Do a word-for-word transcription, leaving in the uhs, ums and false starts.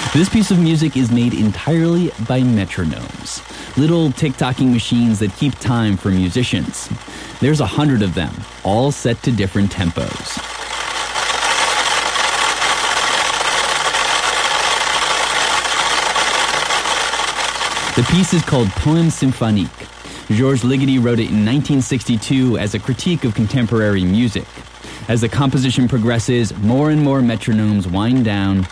This piece of music is made entirely by metronomes, little tick-tocking machines that keep time for musicians. There's a hundred of them, all set to different tempos. The piece is called Poème symphonique. Georges Ligeti wrote it in nineteen sixty-two as a critique of contemporary music. As the composition progresses, more and more metronomes wind down,